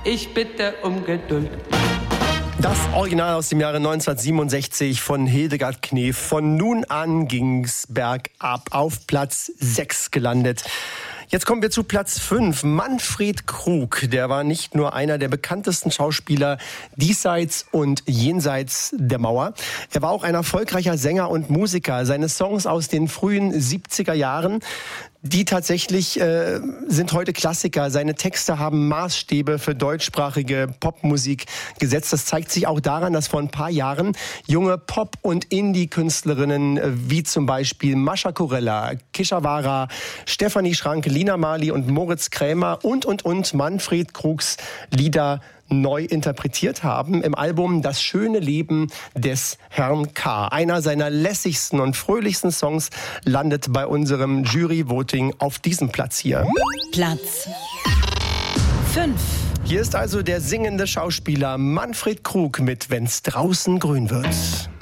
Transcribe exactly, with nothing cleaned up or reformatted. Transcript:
ich bitte um Geduld. Das Original aus dem Jahre neunzehnhundertsiebenundsechzig von Hildegard Knef. Von nun an ging's bergab, auf Platz sechs gelandet. Jetzt kommen wir zu Platz fünf. Manfred Krug, der war nicht nur einer der bekanntesten Schauspieler diesseits und jenseits der Mauer. Er war auch ein erfolgreicher Sänger und Musiker. Seine Songs aus den frühen siebziger Jahren, die tatsächlich äh, sind heute Klassiker. Seine Texte haben Maßstäbe für deutschsprachige Popmusik gesetzt. Das zeigt sich auch daran, dass vor ein paar Jahren junge Pop- und Indie-Künstlerinnen äh, wie zum Beispiel Mascha Kurella, Kishavara, Stefanie Schrank, Lina Marley und Moritz Krämer und, und, und Manfred Krugs Lieder neu interpretiert haben im Album Das schöne Leben des Herrn K. Einer seiner lässigsten und fröhlichsten Songs landet bei unserem Jury-Voting auf diesem Platz hier. Platz fünf. Hier ist also der singende Schauspieler Manfred Krug mit Wenn's draußen grün wird.